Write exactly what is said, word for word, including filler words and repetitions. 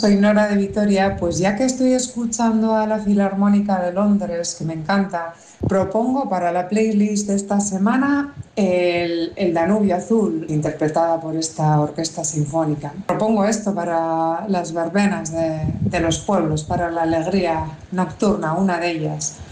soy Nora de Vitoria. Pues ya que estoy escuchando a la Filarmónica de Londres, que me encanta, propongo para la playlist de esta semana el, el Danubio Azul, interpretada por esta orquesta sinfónica. Propongo esto para las verbenas de, de los pueblos, para la alegría nocturna, una de ellas.